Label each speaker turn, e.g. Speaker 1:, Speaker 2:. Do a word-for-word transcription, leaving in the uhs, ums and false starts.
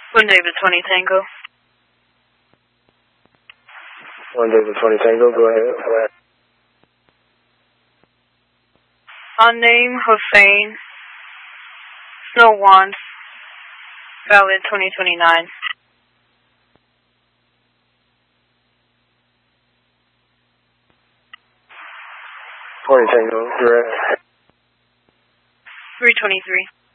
Speaker 1: One David twenty Tango.
Speaker 2: One David twenty Tango, go ahead. Go ahead.
Speaker 1: On name Hussein. Snow Wand. Valid twenty twenty-nine.
Speaker 2: twenty Tango, direct.
Speaker 1: three twenty-three.